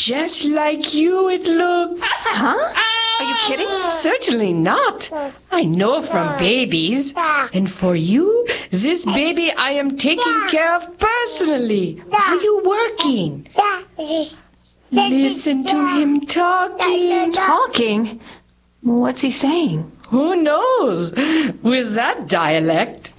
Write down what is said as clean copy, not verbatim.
Just like you, it looks. Huh? Are you kidding? Certainly not. I know from babies. And for you, this baby I am taking care of personally. Are you working? Listen to him talking. Talking? What's he saying? Who knows? With that dialect.